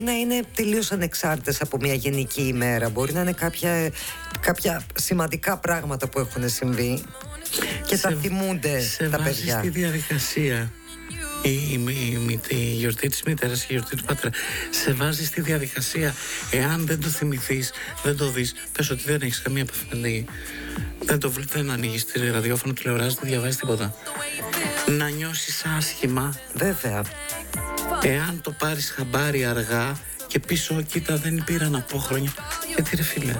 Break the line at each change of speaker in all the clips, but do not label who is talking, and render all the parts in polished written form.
να είναι τελείως ανεξάρτητες από μια γενική ημέρα. Μπορεί να είναι κάποια σημαντικά πράγματα που έχουν συμβεί και τα θυμούνται τα παιδιά.
Σε βάζει στη διαδικασία η γιορτή της μητέρας και η γιορτή του πατέρα. Σε βάζει στη διαδικασία. Εάν δεν το θυμηθείς, δεν το δεις, πες ότι δεν έχεις καμία επαφή. Δεν ανοίγεις τη ραδιόφωνο, τηλεοράση, δεν διαβάζεις τίποτα. Να νιώσεις άσχημα.
Βέβαια.
Εάν το πάρεις χαμπάρι αργά και πίσω, κοίτα, δεν πήραν από χρόνια. Γιατί ρε φίλε,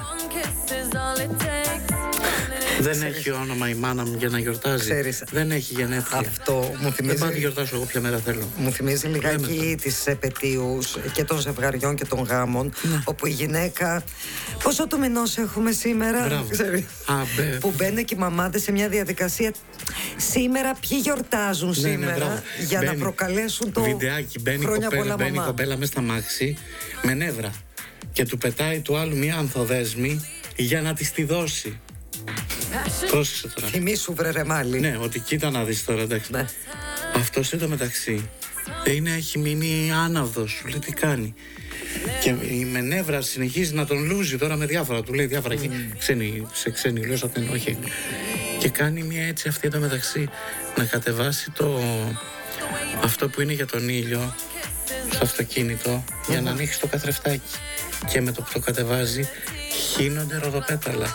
δεν έχει όνομα η μάνα μου για να γιορτάζει.
Ξέρεις,
δεν έχει γενέθλια.
Αυτό μου θυμίζει.
Δεν πάω να γιορτάσω εγώ ποια μέρα θέλω.
Μου θυμίζει λιγάκι τις επετείους και των ζευγαριών και των γάμων, όπου η γυναίκα. Πόσο του μηνός έχουμε σήμερα, που μπαίνουν και οι μαμάδες σε μια διαδικασία. Σήμερα ποιοι γιορτάζουν σήμερα, για να προκαλέσουν το
βιντεάκι. Μπαίνει η κοπέλα μέσα στα μάξι με νεύρα και του πετάει του άλλου μια ανθοδέσμη για να της τη δώσει. Πρόσεξε τώρα.
Θυμήσου βρε μάλι.
Ναι, ότι κοίτα να δεις τώρα, εντάξει.
Ναι.
Αυτός εδώ μεταξύ έχει μείνει άναυδος, σου λέει τι κάνει. Και η Μενεύρα συνεχίζει να τον λούζει τώρα με διάφορα. Του λέει διάφορα σε ξένη γλώσσα, όχι. Και κάνει μια έτσι αυτή εδώ μεταξύ να κατεβάσει αυτό που είναι για τον ήλιο στο αυτοκίνητο για να ανοίξει το καθρεφτάκι. Και με το που το κατεβάζει χύνονται ροδοπέταλα.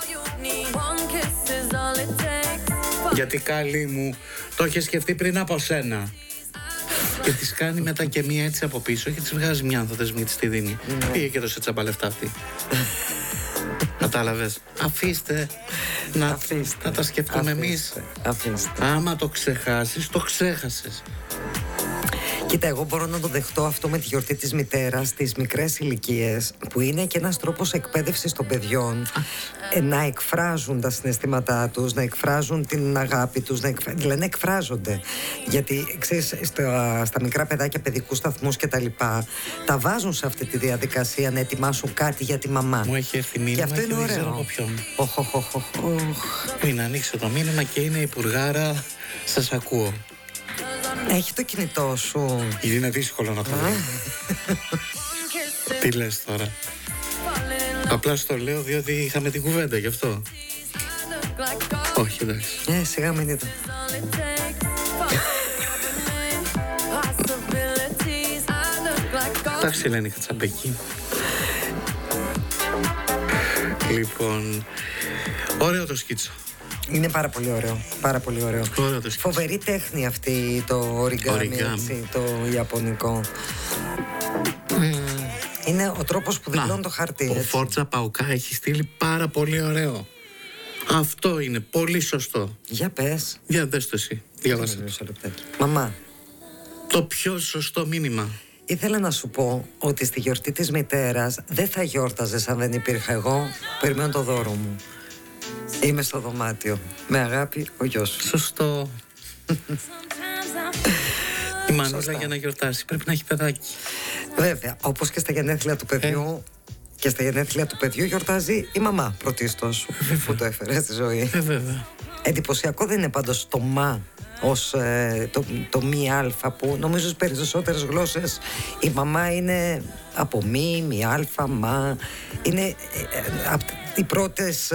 Γιατί καλή μου, το είχε σκεφτεί πριν από σένα. Και της κάνει μετά και μία έτσι από πίσω και της βγάζει μια ανθοδεσμή, της τη δίνει. Πήγε και έδωσε τσάμπα λεφτά αυτή. Κατάλαβες. Αφήστε να τα σκεφτούμε εμείς. Άμα το ξεχάσεις, το ξέχασες.
Κοίτα, εγώ μπορώ να το δεχτώ αυτό με τη γιορτή της μητέρας στις μικρές ηλικίες, που είναι και ένας τρόπος εκπαίδευσης των παιδιών να εκφράζουν τα συναισθήματά τους, να εκφράζουν την αγάπη τους, δηλαδή να εκφράζονται. Γιατί ξέρεις, στα μικρά παιδάκια, παιδικούς σταθμούς και τα λοιπά, τα βάζουν σε αυτή τη διαδικασία να ετοιμάσουν κάτι για τη μαμά.
Μου έχει έρθει μήνυμα και
αυτό είναι
δεν ξέρω από ποιον. Πριν ανοίξω το μήνυμα και είναι υπουργάρα, σας ακούω.
Έχει το κινητό σου.
Είναι δύσκολο να το δω. Τι λες τώρα? Απλά στο λέω διότι είχαμε την κουβέντα γι' αυτό. Όχι, εντάξει.
Σιγά μην ήταν.
Εντάξει, Ελένη Κατσαμπέκη. Λοιπόν, ωραίο το σκίτσο.
Είναι πάρα πολύ ωραίο. Πάρα πολύ ωραίο. Φοβερή τέχνη αυτή το origami, το ιαπωνικό. Είναι ο τρόπος που δηλώνει το χαρτί.
Ο Φόρτσα Παουκά έχει στείλει πάρα πολύ ωραίο. Αυτό είναι πολύ σωστό.
Για πες.
Για δες το εσύ. Διάβασε.
Μαμά.
Το πιο σωστό μήνυμα.
Ήθελα να σου πω ότι στη γιορτή της μητέρας δεν θα γιόρταζες αν δεν υπήρχα εγώ. Περιμένω το δώρο μου. Είμαι στο δωμάτιο. Με αγάπη, ο γιος σου.
Σωστό. Η Μανούλα για να γιορτάσει πρέπει να έχει παιδάκι.
Βέβαια, όπως και στα γενέθλια του παιδιού. Και στα γενέθλια του παιδιού γιορτάζει η μαμά πρωτίστως που το έφερε στη ζωή.
Βέβαια.
Εντυπωσιακό δεν είναι πάντως το μα ως το μη αλφα, που νομίζω στις περισσότερες γλώσσες η μαμά είναι από μη αλφα, μα. Είναι οι πρώτες,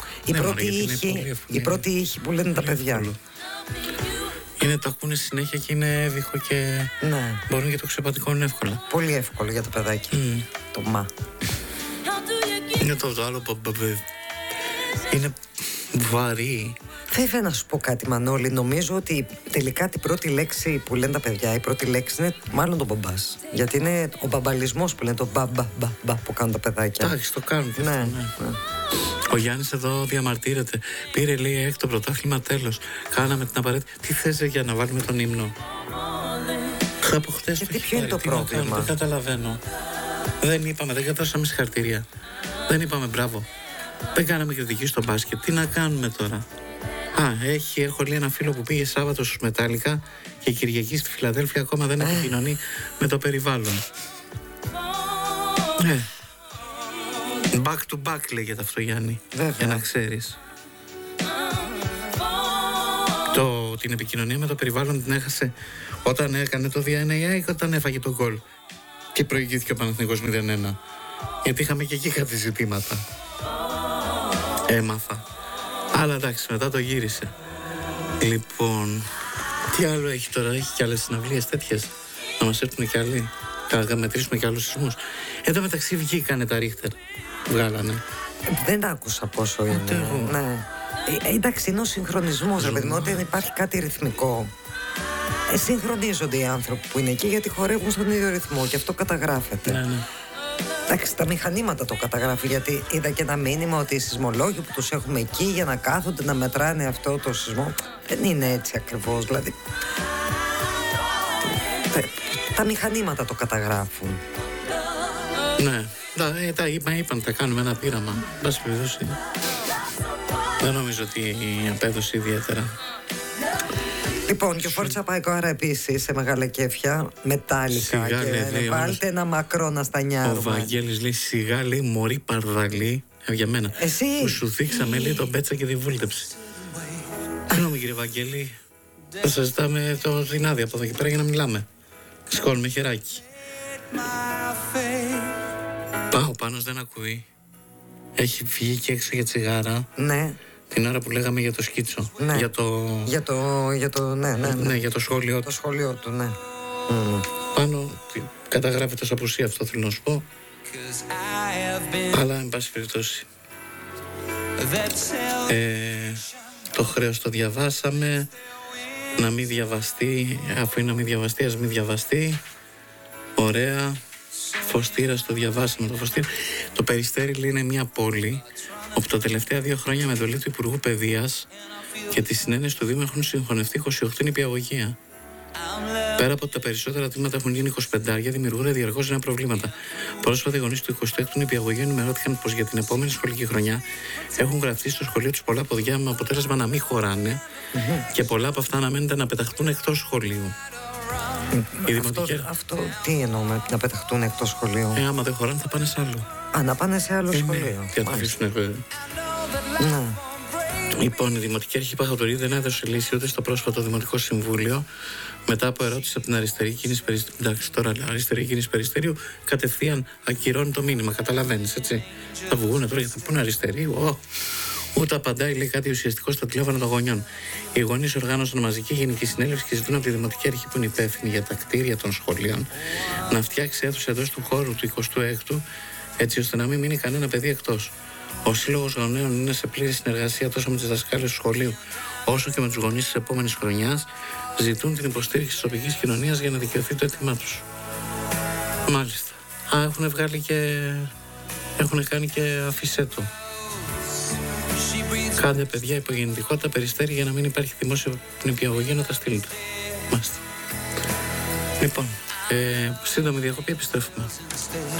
οι πρώτοι ήχοι που λένε τα παιδιά.
Είναι, το ακούνε συνέχεια και είναι έβυχο και μπορούν και το ξεπατικώνουν εύκολα.
Πολύ εύκολο για το παιδάκι. Το μα.
Είναι το άλλο είναι βαρύ.
Βέβαια να σου πω κάτι, Μανώλη. Νομίζω ότι τελικά την πρώτη λέξη που λένε τα παιδιά, η πρώτη λέξη είναι μάλλον το μπαμπάς. Γιατί είναι ο μπαμπαλισμός που λένε, το μπα που κάνουν τα παιδάκια.
Εντάξει, το κάνουν.
Ναι.
Ο Γιάννης εδώ διαμαρτύρεται. Πήρε, λέει, έκτο πρωτάθλημα, τέλος. Κάναμε την απαραίτητη. Τι θες για να βάλουμε τον ύμνο? Από χτες.
Γιατί ποιο είναι το πρόβλημα?
Δεν καταλαβαίνω. Δεν είπαμε, δεν κατάσαμε συγχαρητήρια. Δεν είπαμε μπράβο. Δεν κάναμε κριτική στο μπάσκετ. Τι να κάνουμε τώρα? Έχω λέει ένα φίλο που πήγε Σάββατο στους Μετάλλικα και Κυριακή στη Φιλαδέλφια ακόμα δεν επικοινωνεί με το περιβάλλον. Back to back λέγεται αυτό, Γιάννη.
Βέβαια.
Για να ξέρεις. Την επικοινωνία με το περιβάλλον την έχασε όταν έκανε το 2-1 ή όταν έφαγε το γκολ. και προηγήθηκε ο Παναθηναϊκός 0-1. Γιατί είχαμε και εκεί κάτι ζητήματα. Έμαθα. Αλλά εντάξει, μετά το γύρισε. Λοιπόν, τι άλλο έχει τώρα, έχει και άλλες συναυλίες τέτοιες? Να μας έρθουν κι άλλοι, να μετρήσουμε κι άλλους σεισμούς. Εν τω μεταξύ βγήκανε τα Ρίχτερ, βγάλανε.
Δεν άκουσα πόσο είναι. Ναι. Εντάξει, είναι ο συγχρονισμός, δηλαδή όταν υπάρχει κάτι ρυθμικό. Συγχρονίζονται οι άνθρωποι που είναι εκεί γιατί χορεύουν στον ίδιο ρυθμό και αυτό καταγράφεται.
Ναι.
Εντάξει, τα μηχανήματα το καταγράφει, γιατί είδα και ένα μήνυμα ότι οι σεισμολόγοι που τους έχουμε εκεί για να κάθονται να μετράνε αυτό το σεισμό, δεν είναι έτσι ακριβώς, δηλαδή. Τα μηχανήματα το καταγράφουν.
Ναι, είπαν θα κάνουμε ένα πείραμα. Δεν νομίζω ότι απέδωσε ιδιαίτερα.
Λοιπόν, και ο Φόρτσα Παϊκόαρα επίσης σε μεγάλα κέφια, μετάλλικα. Και βάλτε ένα μακρό να στανιάρουμε.
Ο Βαγγέλης λέει σιγά, λέει μωρή παρδαλή, για μένα.
Εσύ.
Που σου δείξαμε, λέει τον πέτσα και τη βούλτεψη. Συγγνώμη κύριε Βαγγέλη, θα σας ζητάμε την άδεια από εδώ και πέρα για να μιλάμε. Σηκώνουμε χεράκι. Πάω Πάνος δεν ακούει. Έχει φύγει και έξω για τσιγάρα.
Ναι.
Την ώρα που λέγαμε για το σκίτσο.
Ναι.
Για το...
Ναι,
για το σχόλιο του.
Το σχόλιο του, ναι.
Πάνω καταγράφεται ως απουσία, αυτό θέλω να σου πω. Αλλά εν πάση περιπτώσει. Το χρέος το διαβάσαμε. Να μην διαβαστεί. Αφού είναι να μην διαβαστεί, ας μην διαβαστεί. Ωραία. Φωστήρας το διαβάσαμε. Το Περιστέρι είναι μια πόλη όπου τα τελευταία 2 χρόνια με εντολή του Υπουργού Παιδείας και τη συνένεση του Δήμου έχουν συγχωνευτεί 28 νηπιαγωγεία. Πέρα από τα περισσότερα τμήματα έχουν γίνει 25, δημιουργούνται διαρκώς νέα προβλήματα. Πρόσφατα οι γονείς του 26ου νηπιαγωγείου ενημερώθηκαν πως για την επόμενη σχολική χρονιά έχουν γραφτεί στο σχολείο τους πολλά ποδιά με αποτέλεσμα να μην χωράνε και πολλά από αυτά αναμένεται να πεταχτούν εκτός σχολείου.
Αυτό τι εννοούμε, να πεταχτούν εκτός σχολείου?
Άμα δεν χωράνε θα πάνε σε άλλο.
Να πάνε σε άλλο σχολείο.
Και θα αφήσουν.
Ναι.
Λοιπόν, η Δημοτική Αρχή Παχατορή δεν έδωσε λύση ούτε στο πρόσφατο Δημοτικό Συμβούλιο μετά από ερώτηση από την Αριστερή Κίνηση Περιστέριου. Εντάξει, τώρα Αριστερή Κίνηση Περιστέριου κατευθείαν ακυρώνει το μήνυμα. Καταλαβαίνεις, έτσι. Θα βγουν τώρα και θα πούνε Αριστερή. Ούτε απαντάει, λέει, κάτι ουσιαστικό στα τηλέφωνα των γονιών. Οι γονείς οργάνωσαν μαζική γενική συνέλευση και ζητούν από τη Δημοτική Αρχή, που είναι υπεύθυνη για τα κτίρια των σχολείων, να φτιάξει αίθουσα εντός του χώρου του 26ου, έτσι ώστε να μην μείνει κανένα παιδί εκτός. Ο Σύλλογος Γονέων είναι σε πλήρη συνεργασία τόσο με τις δασκάλες του σχολείου όσο και με τους γονείς της επόμενης χρονιάς. Ζητούν την υποστήριξη της τοπικής κοινωνίας για να δικαιωθεί το αίτημά τους. Μάλιστα. Έχουν βγάλει και. Έχουν κάνει και αφισέτο. Κάντε παιδιά υπογεννητικότητα Περιστέρι για να μην υπάρχει δημόσια νηπιαγωγεία να τα στείλετε. Μάλιστα. Λοιπόν, σύντομη διακοπή, επιστρέφουμε.